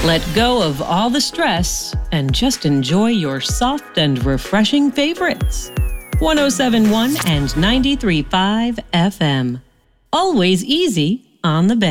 Let go of all the stress and just enjoy your soft and refreshing favorites. 107.1 and 93.5 FM. Always easy on the Bay.